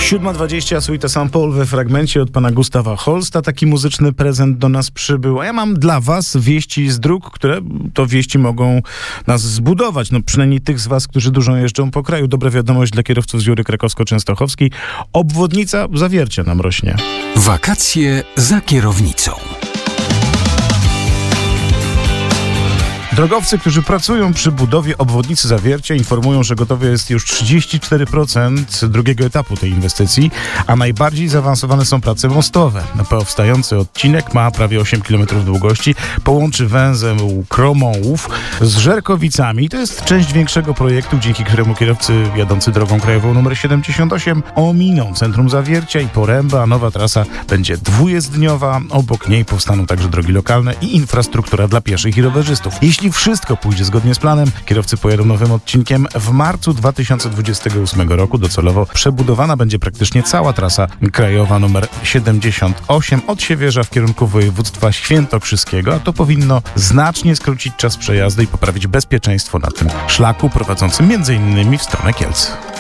7:20, Suite St. Paul we fragmencie od pana Gustawa Holsta. Taki muzyczny prezent do nas przybył. A ja mam dla was wieści z dróg, które to wieści mogą nas zbudować. No przynajmniej tych z was, którzy dużo jeżdżą po kraju. Dobra wiadomość dla kierowców z Jury Krakowsko-Częstochowskiej. Obwodnica Zawiercia nam rośnie. Wakacje za kierownicą. Drogowcy, którzy pracują przy budowie obwodnicy Zawiercia, informują, że gotowe jest już 34% drugiego etapu tej inwestycji, a najbardziej zaawansowane są prace mostowe. Powstający odcinek ma prawie 8 km długości, połączy węzeł Kromołów z Żerkowicami. To jest część większego projektu, dzięki któremu kierowcy jadący drogą krajową nr 78 ominą centrum Zawiercia i Porębę, a nowa trasa będzie dwujezdniowa. Obok niej powstaną także drogi lokalne i infrastruktura dla pieszych i rowerzystów. Jeśli wszystko pójdzie zgodnie z planem, kierowcy pojadą nowym odcinkiem w marcu 2028 roku. Docelowo przebudowana będzie praktycznie cała trasa krajowa nr 78 od Siewierza w kierunku województwa świętokrzyskiego, a to powinno znacznie skrócić czas przejazdu i poprawić bezpieczeństwo na tym szlaku prowadzącym m.in. w stronę Kielc.